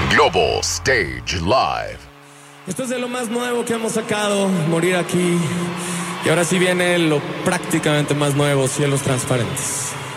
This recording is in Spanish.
Global Stage Live. Esto es de lo más nuevo que hemos sacado, Morir Aquí. Y ahora sí viene lo prácticamente más nuevo, Cielos Transparentes.